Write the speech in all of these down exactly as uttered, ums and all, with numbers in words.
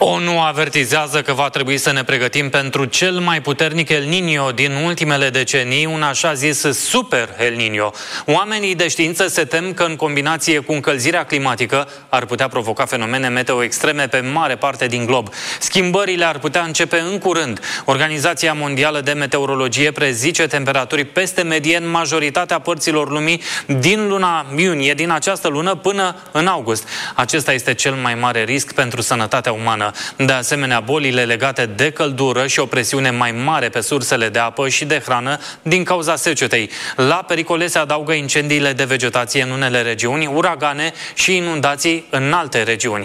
ONU avertizează că va trebui să ne pregătim pentru cel mai puternic El Niño din ultimele decenii, un așa zis super El Niño. Oamenii de știință se tem că în combinație cu încălzirea climatică ar putea provoca fenomene meteo extreme pe mare parte din glob. Schimbările ar putea începe în curând. Organizația Mondială de Meteorologie prezice temperaturi peste medie în majoritatea părților lumii din luna iunie, din această lună până în august. Acesta este cel mai mare risc pentru sănătatea umană. De asemenea, bolile legate de căldură și o presiune mai mare pe sursele de apă și de hrană din cauza secetei. La pericole se adaugă incendiile de vegetație în unele regiuni, uragane și inundații în alte regiuni.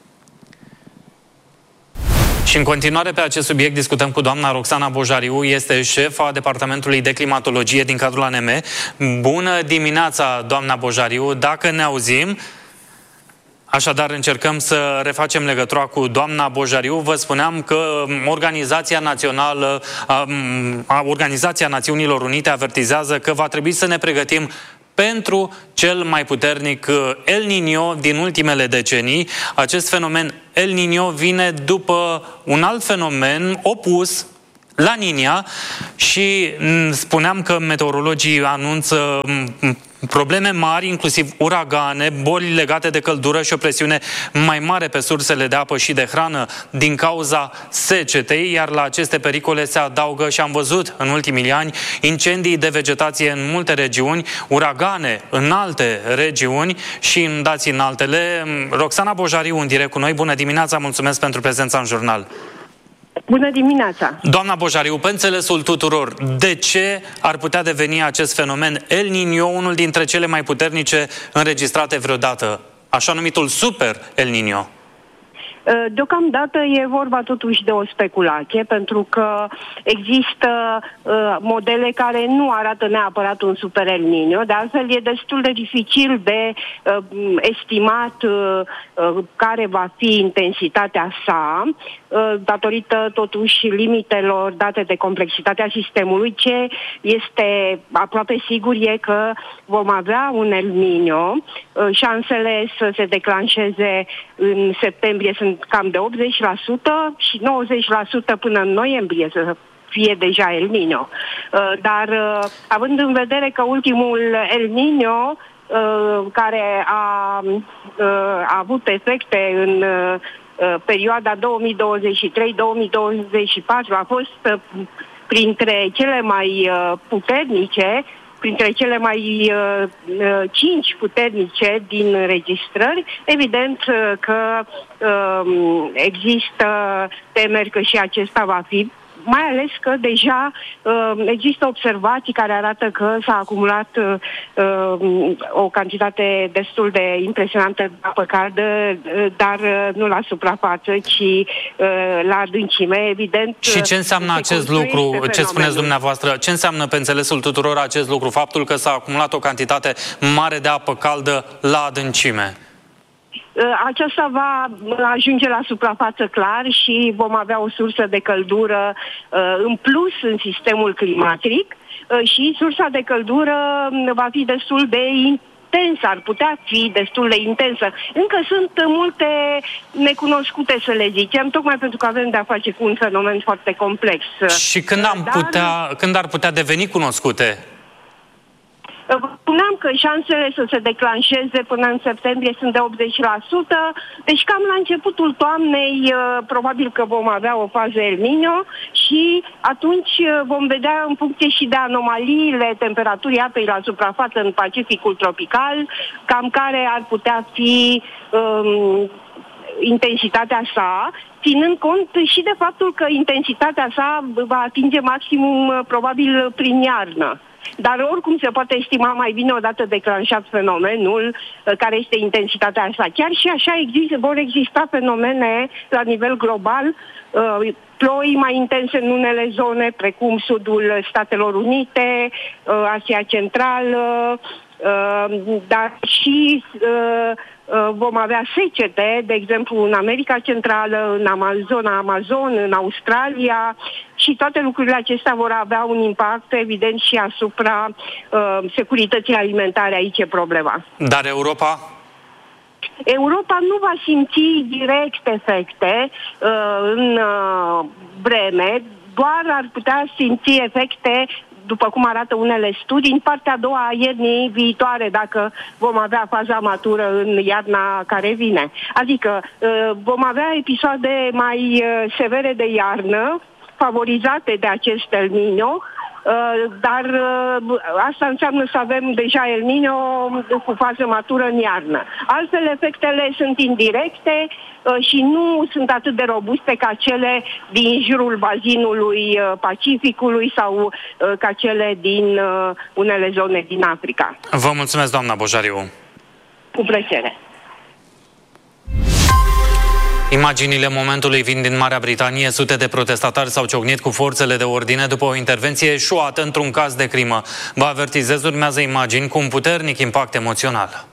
Și în continuare pe acest subiect discutăm cu doamna Roxana Bojariu, este șefa Departamentului de Climatologie din cadrul A N M. Bună dimineața, doamna Bojariu, dacă ne auzim. Așadar, încercăm să refacem legătura cu doamna Bojariu. Vă spuneam că Organizația Națională, Organizația Națiunilor Unite avertizează că va trebui să ne pregătim pentru cel mai puternic El Niño din ultimele decenii. Acest fenomen El Niño vine după un alt fenomen opus, La Niña, și spuneam că meteorologii anunță probleme mari, inclusiv uragane, boli legate de căldură și o presiune mai mare pe sursele de apă și de hrană din cauza secetei, iar la aceste pericole se adaugă, și am văzut în ultimii ani, incendii de vegetație în multe regiuni, uragane în alte regiuni și inundații în altele. Roxana Bojariu în direct cu noi. Bună dimineața, mulțumesc pentru prezența în jurnal. Bună dimineața! Doamna Bojariu, pe înțelesul tuturor, de ce ar putea deveni acest fenomen El Niño unul dintre cele mai puternice înregistrate vreodată, așa numitul super El Niño? Deocamdată e vorba totuși de o speculație, pentru că există uh, modele care nu arată neapărat un super El Niño, de altfel e destul de dificil de uh, estimat uh, uh, care va fi intensitatea sa, uh, datorită totuși limitelor date de complexitatea sistemului. Ce este aproape sigur e că vom avea un El Niño, uh, șansele să se declanșeze în septembrie sunt cam de optzeci la sută și nouăzeci la sută până în noiembrie să fie deja El Niño. Dar având în vedere că ultimul El Niño care a, a avut efecte în perioada două mii douăzeci și trei două mii douăzeci și patru a fost printre cele mai puternice, printre cele mai uh, cinci puternice din înregistrări, evident că uh, există temeri că și acesta va fi, mai ales că deja uh, există observații care arată că s-a acumulat uh, o cantitate destul de impresionantă de apă caldă, uh, dar uh, nu la suprafață, ci uh, la adâncime, evident. Și ce înseamnă acest lucru, ce spuneți dumneavoastră, ce înseamnă pe înțelesul tuturor acest lucru, faptul că s-a acumulat o cantitate mare de apă caldă la adâncime? Aceasta va ajunge la suprafață clar și vom avea o sursă de căldură în plus în sistemul climatic și sursa de căldură va fi destul de intensă, ar putea fi destul de intensă. Încă sunt multe necunoscute, să le zicem, tocmai pentru că avem de-a face cu un fenomen foarte complex. Și când, am Dar... putea, când ar putea deveni cunoscute? Spuneam că șansele să se declanșeze până în septembrie sunt de optzeci la sută, deci cam la începutul toamnei probabil că vom avea o fază El Niño și atunci vom vedea în funcție și de anomaliile temperaturii apei la suprafață în Pacificul tropical, cam care ar putea fi um, intensitatea sa, ținând cont și de faptul că intensitatea sa va atinge maximum probabil prin iarnă. Dar oricum se poate estima mai bine odată declanșat fenomenul, care este intensitatea sa. Chiar și așa există, vor exista fenomene la nivel global, ploi mai intense în unele zone, precum sudul Statelor Unite, Asia Centrală, dar și vom avea secete, de exemplu în America Centrală, în Amazona, Amazon, în Australia, și toate lucrurile acestea vor avea un impact evident și asupra uh, securității alimentare. Aici e problema. Dar Europa? Europa nu va simți direct efecte uh, în uh, vreme, doar ar putea simți efecte, după cum arată unele studii, în partea a doua a iernii viitoare, dacă vom avea faza matură în iarna care vine. Adică vom avea episoade mai severe de iarnă, favorizate de acest El Niño, dar asta înseamnă să avem deja El Niño cu fază matură în iarnă. Altfel, efectele sunt indirecte și nu sunt atât de robuste ca cele din jurul bazinului Pacificului sau ca cele din unele zone din Africa. Vă mulțumesc, doamna Bojariu. Cu plăcere. Imaginile momentului vin din Marea Britanie. Sute de protestatari s-au ciocnit cu forțele de ordine după o intervenție eșuată într-un caz de crimă. Vă avertizez, urmează imagini cu un puternic impact emoțional.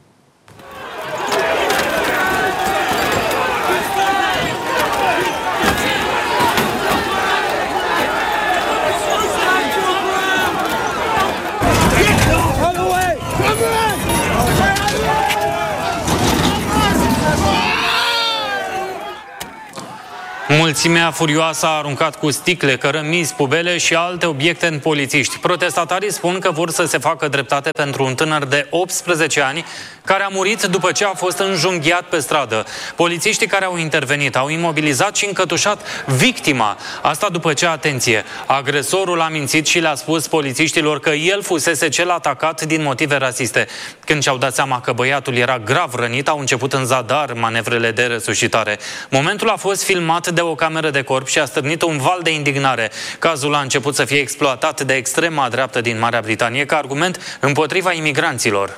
Mulțimea furioasă a aruncat cu sticle, cărămizi, pubele și alte obiecte în polițiști. Protestatarii spun că vor să se facă dreptate pentru un tânăr de optsprezece ani care a murit după ce a fost înjunghiat pe stradă. Polițiștii care au intervenit au imobilizat și încătușat victima. Asta după ce, atenție, agresorul a mințit și le-a spus polițiștilor că el fusese cel atacat din motive rasiste. Când și-au dat seama că băiatul era grav rănit, au început în zadar manevrele de resuscitare. Momentul a fost filmat de o cameră de corp și a stârnit un val de indignare. Cazul a început să fie exploatat de extrema dreaptă din Marea Britanie ca argument împotriva imigranților.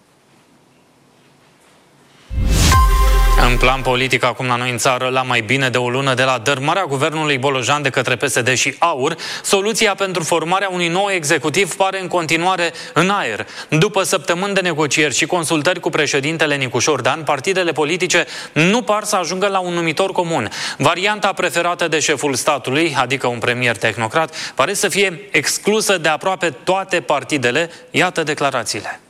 În plan politic, acum la noi în țară, la mai bine de o lună de la dărâmarea guvernului Bolojan de către P S D și AUR, soluția pentru formarea unui nou executiv pare în continuare în aer. După săptămâni de negocieri și consultări cu președintele Nicușor Dan, partidele politice nu par să ajungă la un numitor comun. Varianta preferată de șeful statului, adică un premier tehnocrat, pare să fie exclusă de aproape toate partidele. Iată declarațiile.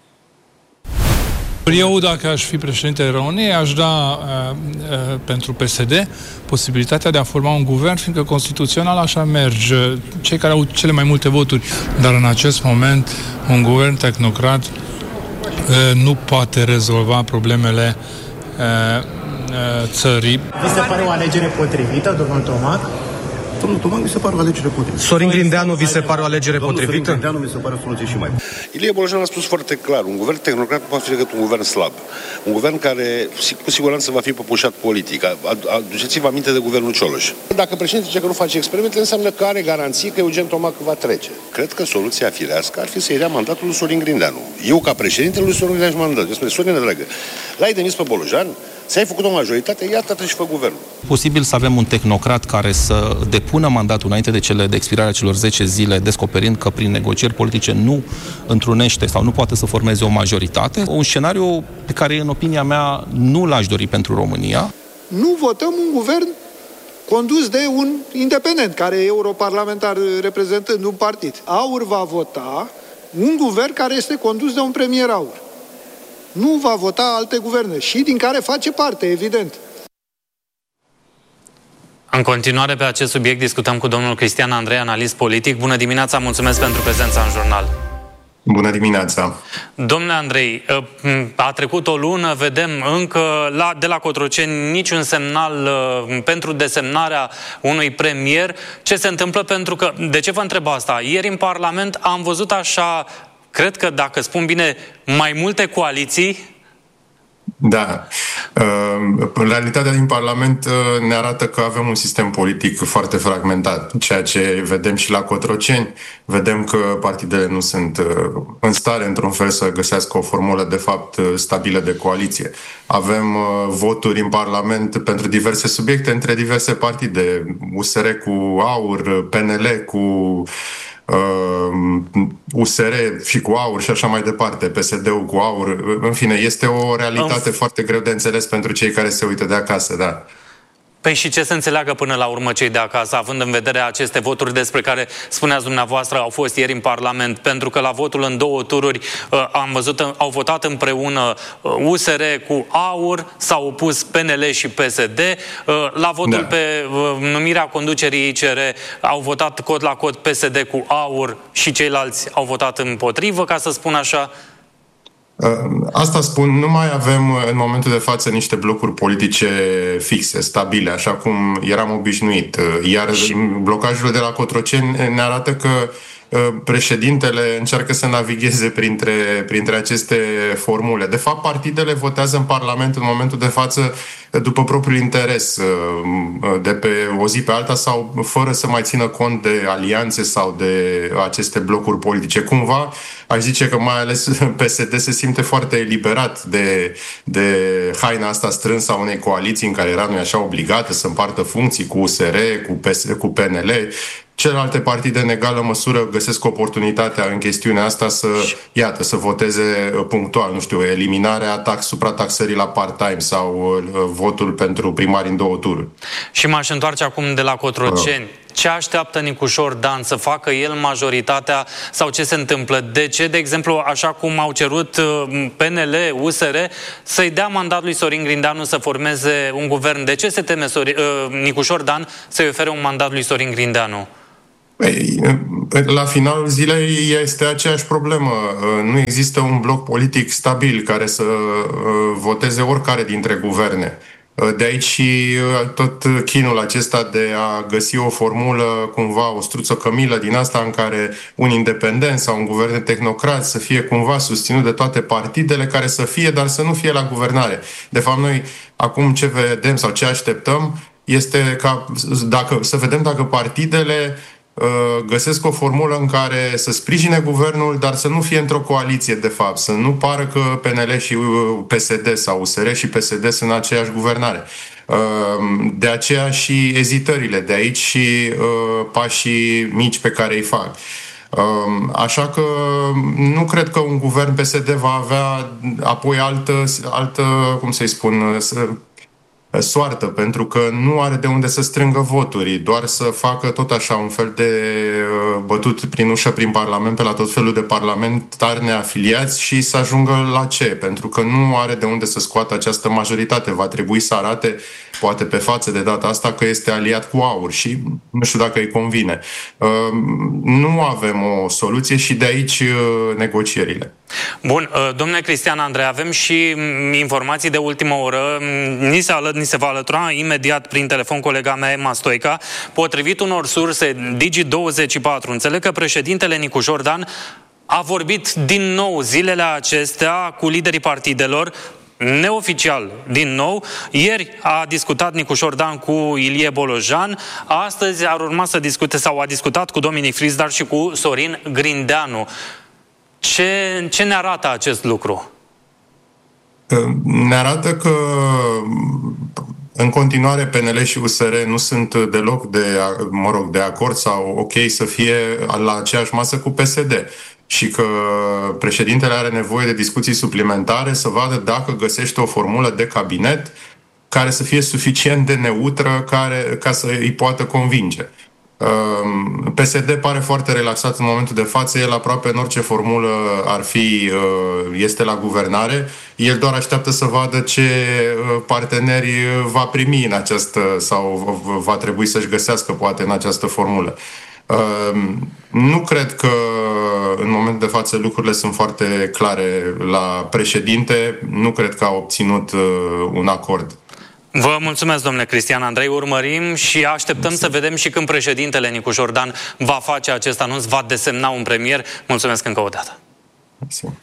Eu, dacă aș fi președintele României, aș da uh, uh, pentru P S D posibilitatea de a forma un guvern, fiindcă constituțional așa merge, cei care au cele mai multe voturi. Dar în acest moment, un guvern tehnocrat uh, nu poate rezolva problemele uh, uh, țării. Vi se pare o alegere potrivită, domnul Toma? Domnul Toma, mi se pare o alegere potrivită. Sorin Grindeanu, vi se pare o alegere Domnul potrivită? Sorin Grindeanu mi se pare o soluție și mai bună. Ilie Bolojan a spus foarte clar, un guvern tehnocrat nu poate fi decât un guvern slab. Un guvern care cu siguranță va fi păpușat politic. Aduceți-vă aminte de guvernul Cioloș. Dacă președintele zice că nu face experimente, înseamnă că are garanții că Eugen Tomac va trece. Cred că soluția firească ar fi să-i dea mandatul lui Sorin Grindeanu. Eu, ca președintele lui Sorin Grindeanu, m-am dat. Eu spune, Sorin, dragă, l-ai demis pe Bolojan, ți-ai făcut o majoritate, iată-te și fă guvernul. Posibil să avem un tehnocrat care să depună mandatul înainte de, cele, de expirarea celor zece zile, descoperind că prin negocieri politice nu întrunește sau nu poate să formeze o majoritate. Un scenariu pe care, în opinia mea, nu l-aș dori pentru România. Nu votăm un guvern condus de un independent, care e europarlamentar reprezentând un partid. AUR va vota un guvern care este condus de un premier AUR. Nu va vota alte guverne și din care face parte, evident. În continuare pe acest subiect discutăm cu domnul Cristian Andrei, analist politic. Bună dimineața, mulțumesc pentru prezența în jurnal. Bună dimineața! Domnule Andrei, a trecut o lună, vedem încă la, de la Cotroceni niciun semnal uh, pentru desemnarea unui premier. Ce se întâmplă? Pentru că, de ce vă întreb asta? Ieri în Parlament am văzut așa, cred că, dacă spun bine, mai multe coaliții. Da. În realitatea din Parlament ne arată că avem un sistem politic foarte fragmentat, ceea ce vedem și la Cotroceni. Vedem că partidele nu sunt în stare, într-un fel, să găsească o formulă, de fapt, stabilă de coaliție. Avem voturi în Parlament pentru diverse subiecte între diverse partide. U S R cu AUR, P N L cu U S R și cu AUR și așa mai departe, P S D-ul cu AUR. În fine, este o realitate în... foarte greu de înțeles pentru cei care se uită de acasă, da. P Păi și ce se înțeleagă până la urmă cei de acasă, având în vedere aceste voturi despre care spuneați dumneavoastră au fost ieri în Parlament? Pentru că la votul în două tururi am văzut, au votat împreună U S R cu AUR, s-au opus P N L și P S D. La votul da. pe numirea conducerii I C R au votat cot la cot P S D cu AUR și ceilalți au votat împotrivă, ca să spun așa. Asta spun, nu mai avem în momentul de față niște blocuri politice fixe, stabile, așa cum eram obișnuit. Iar și... blocajul de la Cotroceni ne arată că președintele încearcă să navigheze printre, printre aceste formule. De fapt, partidele votează în Parlament în momentul de față după propriul interes, de pe o zi pe alta sau fără să mai țină cont de alianțe sau de aceste blocuri politice. Cumva, aș zice că mai ales P S D se simte foarte eliberat de, de haina asta strânsă a unei coaliții în care era nu așa obligată să împartă funcții cu U S R, cu, P S, cu P N L. Celelalte partide în egală măsură găsesc oportunitatea în chestiunea asta să, iată, să voteze punctual, nu știu, eliminarea tax, suprataxării la part-time sau votul pentru primari în două tururi. Și m-aș întoarce acum de la Cotroceni. Uh. Ce așteaptă Nicușor Dan? Să facă el majoritatea sau ce se întâmplă? De ce, de exemplu, așa cum au cerut P N L, U S R, să-i dea mandat lui Sorin Grindeanu să formeze un guvern? De ce se teme Sorin, uh, Nicușor Dan să-i ofere un mandat lui Sorin Grindeanu? La finalul zilei este aceeași problemă. Nu există un bloc politic stabil care să voteze oricare dintre guverne. De aici și tot chinul acesta de a găsi o formulă, cumva o struță-cămilă din asta în care un independent sau un guvern de tehnocrați să fie cumva susținut de toate partidele care să fie, dar să nu fie la guvernare. De fapt, noi acum ce vedem sau ce așteptăm este ca dacă, să vedem dacă partidele găsesc o formulă în care să sprijine guvernul, dar să nu fie într-o coaliție, de fapt. Să nu pară că P N L și P S D sau U S R și P S D sunt în aceeași guvernare. De aceea și ezitările, de aici și pașii mici pe care îi fac. Așa că nu cred că un guvern P S D va avea apoi altă, altă cum să-i spun, soartă, pentru că nu are de unde să strângă voturi, doar să facă tot așa un fel de bătut prin ușă prin Parlament pe la tot felul de parlamentari neafiliați și să ajungă la ce? Pentru că nu are de unde să scoată această majoritate. Va trebui să arate, poate pe față de data asta, că este aliat cu AUR și nu știu dacă îi convine. Nu avem o soluție și de aici negocierile. Bun, domnule Cristian Andrei, avem și informații de ultimă oră. Ni se, ală, ni se va alătura imediat prin telefon colega mea, Emma Stoica. Potrivit unor surse Digi douăzeci și patru, înțeleg că președintele Nicușor Dan a vorbit din nou zilele acestea cu liderii partidelor, neoficial, din nou. Ieri a discutat Nicușor Dan cu Ilie Bolojan, astăzi ar urma să discute sau a discutat cu Dominic Fris, dar și cu Sorin Grindeanu. Ce, ce ne arată acest lucru? Ne arată că în continuare P N L și U S R nu sunt deloc de, mă rog, de acord sau ok să fie la aceeași masă cu P S D și că președintele are nevoie de discuții suplimentare să vadă dacă găsește o formulă de cabinet care să fie suficient de neutră care, ca să îi poată convinge. P S D pare foarte relaxat în momentul de față, el aproape în orice formulă ar fi, este la guvernare, el doar așteaptă să vadă ce parteneri va primi în această, sau va trebui să-și găsească poate în această formulă. Nu cred că în momentul de față lucrurile sunt foarte clare la președinte, nu cred că a obținut un acord. Vă mulțumesc, domnule Cristian Andrei, urmărim și așteptăm să vedem și când președintele Nicușor Dan va face acest anunț, va desemna un premier. Mulțumesc încă o dată. Mulțumesc.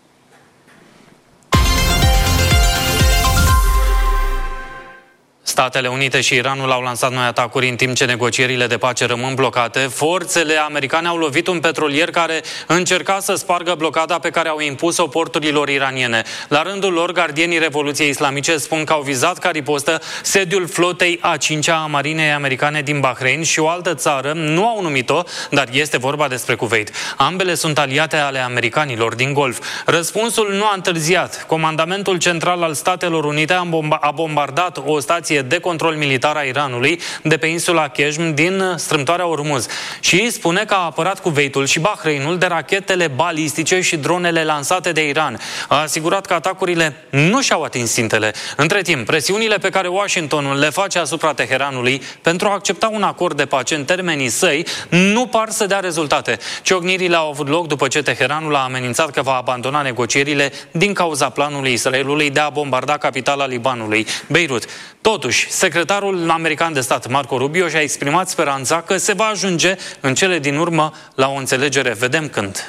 Statele Unite și Iranul au lansat noi atacuri în timp ce negocierile de pace rămân blocate. Forțele americane au lovit un petrolier care încerca să spargă blocada pe care au impus-o porturilor iraniene. La rândul lor, gardienii Revoluției Islamice spun că au vizat ca ripostă sediul flotei a cincea a marinei americane din Bahrain și o altă țară, nu au numit-o, dar este vorba despre Kuwait. Ambele sunt aliate ale americanilor din Golf. Răspunsul nu a întârziat. Comandamentul Central al Statelor Unite a bombardat o stație de control militar a Iranului de pe insula Qeshm din strâmtoarea Ormuz și spune că a apărat Kuwaitul și Bahreinul de rachetele balistice și dronele lansate de Iran. A asigurat că atacurile nu și-au atins țintele. Între timp, presiunile pe care Washingtonul le face asupra Teheranului pentru a accepta un acord de pace în termenii săi nu par să dea rezultate. Ciocnirile au avut loc după ce Teheranul a amenințat că va abandona negocierile din cauza planului Israelului de a bombarda capitala Libanului, Beirut. Totuși, secretarul american de stat, Marco Rubio, și-a exprimat speranța că se va ajunge în cele din urmă la o înțelegere. Vedem când.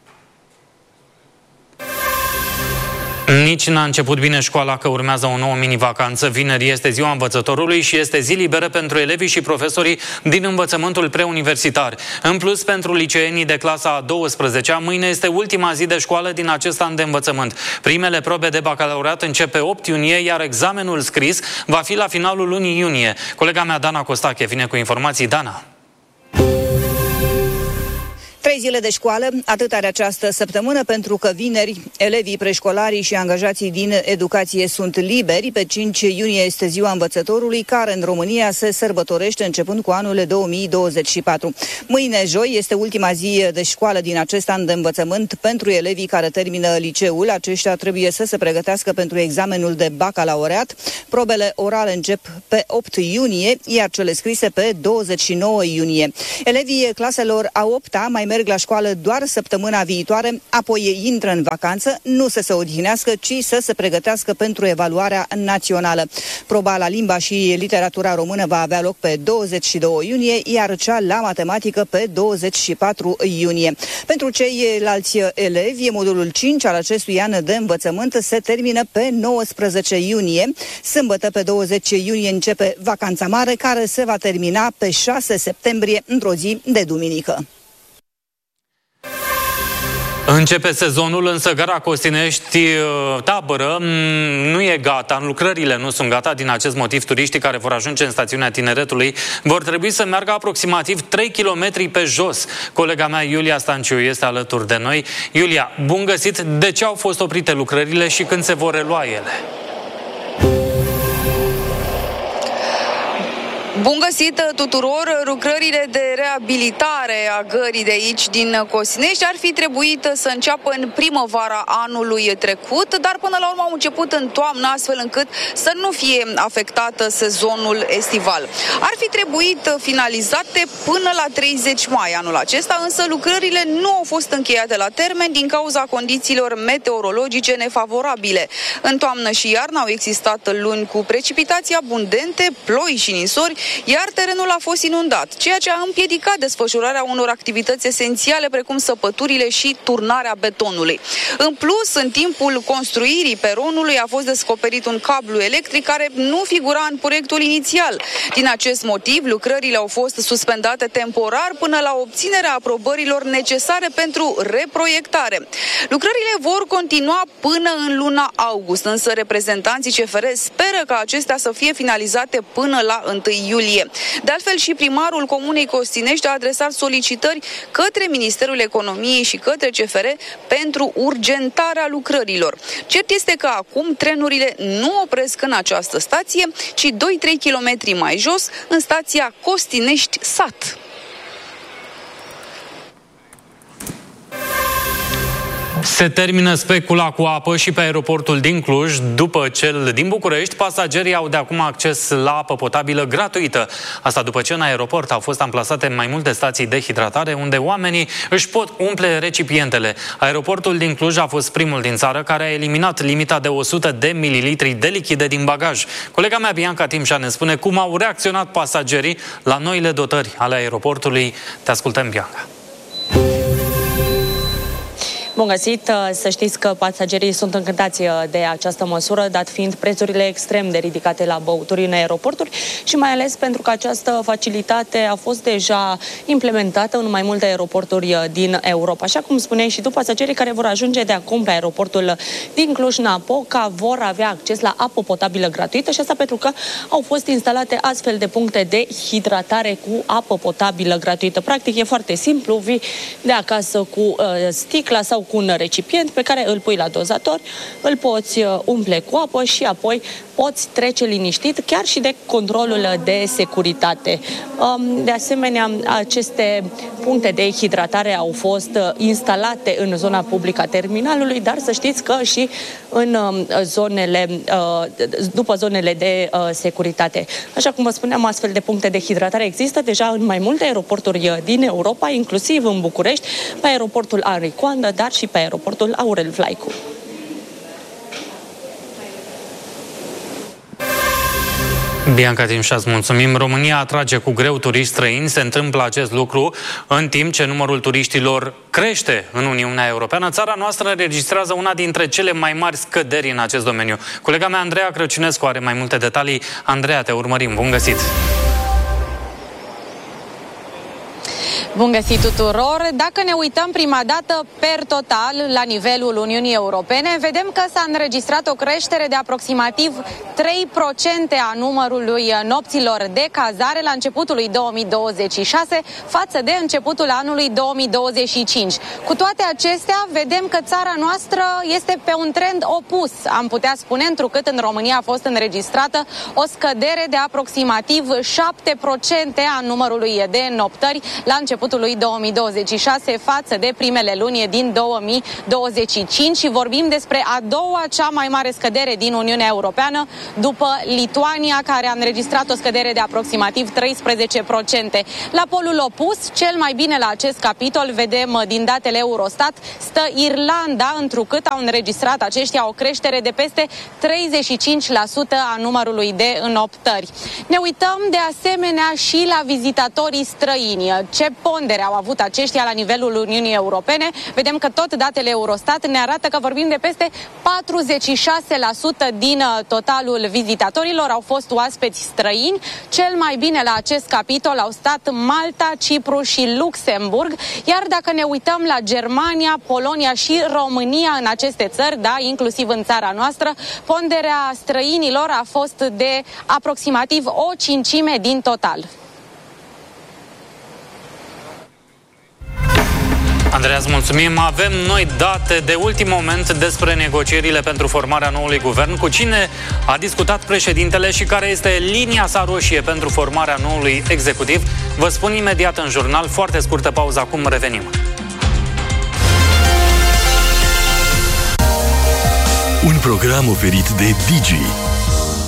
Nici n-a început bine școala, că urmează o nouă mini-vacanță. Vineri este ziua învățătorului și este zi liberă pentru elevii și profesorii din învățământul preuniversitar. În plus, pentru liceenii de clasa a douăsprezecea, mâine este ultima zi de școală din acest an de învățământ. Primele probe de bacalaureat încep pe opt iunie, iar examenul scris va fi la finalul lunii iunie. Colega mea, Dana Costache, vine cu informații. Dana. Trei zile de școală, atât are această săptămână, pentru că vineri elevii, preșcolarii și angajații din educație sunt liberi. Pe cinci iunie este ziua învățătorului, care în România se sărbătorește începând cu anul două mii douăzeci și patru. Mâine, joi, este ultima zi de școală din acest an de învățământ pentru elevii care termină liceul. Aceștia trebuie să se pregătească pentru examenul de bacalaureat. Probele orale încep pe opt iunie, iar cele scrise pe douăzeci și nouă iunie. Elevii claselor a opta mai merg la școală doar săptămâna viitoare, apoi intră în vacanță, nu să se odihnească, ci să se pregătească pentru evaluarea națională. Proba la limba și literatura română va avea loc pe douăzeci și doi iunie, iar cea la matematică pe douăzeci și patru iunie. Pentru ceilalți elevi, modulul cinci al acestui an de învățământ se termină pe nouăsprezece iunie. Sâmbătă, pe douăzeci iunie, începe vacanța mare, care se va termina pe șase septembrie, într-o zi de duminică. Începe sezonul, însă gara Costinești tabără nu e gata, lucrările nu sunt gata. Din acest motiv, turiștii care vor ajunge în stațiunea Tineretului vor trebui să meargă aproximativ trei kilometri pe jos. Colega mea, Iulia Stanciu, este alături de noi. Iulia, bun găsit! De ce au fost oprite lucrările și când se vor relua ele? Bun găsit tuturor! Lucrările de reabilitare a gării de aici din Costinești ar fi trebuit să înceapă în primăvara anului trecut, dar până la urmă au început în toamnă, astfel încât să nu fie afectat sezonul estival. Ar fi trebuit finalizate până la treizeci mai anul acesta, însă lucrările nu au fost încheiate la termen din cauza condițiilor meteorologice nefavorabile. În toamnă și iarnă au existat luni cu precipitații abundente, ploi și nisori, iar terenul a fost inundat, ceea ce a împiedicat desfășurarea unor activități esențiale, precum săpăturile și turnarea betonului. În plus, în timpul construirii peronului a fost descoperit un cablu electric care nu figura în proiectul inițial. Din acest motiv, lucrările au fost suspendate temporar până la obținerea aprobărilor necesare pentru reproiectare. Lucrările vor continua până în luna august, însă reprezentanții C F R speră ca acestea să fie finalizate până la întâi iulie. De altfel, și primarul Comunei Costinești a adresat solicitări către Ministerul Economiei și către C F R pentru urgentarea lucrărilor. Cert este că acum trenurile nu opresc în această stație, ci doi trei kilometri mai jos, în stația Costinești Sat. Se termină specula cu apă și pe aeroportul din Cluj. După cel din București, pasagerii au de acum acces la apă potabilă gratuită. Asta după ce în aeroport au fost amplasate mai multe stații de hidratare unde oamenii își pot umple recipientele. Aeroportul din Cluj a fost primul din țară care a eliminat limita de o sută de mililitri de lichide din bagaj. Colega mea, Bianca Timșa, ne spune cum au reacționat pasagerii la noile dotări ale aeroportului. Te ascultăm, Bianca. Bun găsit! Să știți că pasagerii sunt încântați de această măsură, dat fiind prețurile extrem de ridicate la băuturi în aeroporturi și mai ales pentru că această facilitate a fost deja implementată în mai multe aeroporturi din Europa. Așa cum spuneai și tu, pasagerii care vor ajunge de acum pe aeroportul din Cluj-Napoca vor avea acces la apă potabilă gratuită și asta pentru că au fost instalate astfel de puncte de hidratare cu apă potabilă gratuită. Practic e foarte simplu, vii de acasă cu uh, sticla sau cu un recipient pe care îl pui la dozator, îl poți umple cu apă și apoi poți trece liniștit chiar și de controlul de securitate. De asemenea, aceste puncte de hidratare au fost instalate în zona publică a terminalului, dar să știți că și în zonele, după zonele de securitate. Așa cum vă spuneam, astfel de puncte de hidratare există deja în mai multe aeroporturi din Europa, inclusiv în București, pe aeroportul Henri Coandă, dar și pe aeroportul Aurel Vlaicu. Bianca Timșa, îți mulțumim. România atrage cu greu turiști străini. Se întâmplă acest lucru în timp ce numărul turiștilor crește în Uniunea Europeană. Țara noastră înregistrează una dintre cele mai mari scăderi în acest domeniu. Colega mea, Andreea Crăciunescu, are mai multe detalii. Andreea, te urmărim. Bun găsit! Bun găsit tuturor! Dacă ne uităm prima dată per total la nivelul Uniunii Europene, vedem că s-a înregistrat o creștere de aproximativ trei la sută a numărului nopților de cazare la începutul lui două mii douăzeci și șase față de începutul anului două mii douăzeci și cinci. Cu toate acestea, vedem că țara noastră este pe un trend opus, am putea spune, întrucât în România a fost înregistrată o scădere de aproximativ șapte la sută a numărului de înoptări la începutul lui două mii douăzeci și șase față de primele luni din două mii douăzeci și cinci și vorbim despre a doua cea mai mare scădere din Uniunea Europeană după Lituania, care a înregistrat o scădere de aproximativ treisprezece la sută. La polul opus, cel mai bine la acest capitol, vedem din datele Eurostat, stă Irlanda, întrucât au înregistrat aceștia o creștere de peste treizeci și cinci la sută a numărului de înoptări. Ne uităm de asemenea și la vizitatorii străini. Ce pondere au avut aceștia la nivelul Uniunii Europene? Vedem că tot datele Eurostat ne arată că vorbim de peste patruzeci și șase la sută din totalul vizitatorilor au fost oaspeți străini. Cel mai bine la acest capitol au stat Malta, Cipru și Luxemburg, iar dacă ne uităm la Germania, Polonia și România, în aceste țări, da, inclusiv în țara noastră, ponderea străinilor a fost de aproximativ o cincime din total. Andreea, îți mulțumim. Avem noi date de ultim moment despre negocierile pentru formarea noului guvern. Cu cine a discutat președintele și care este linia sa roșie pentru formarea noului executiv? Vă spun imediat în jurnal. Foarte scurtă pauză, acum revenim. Un program oferit de Digi,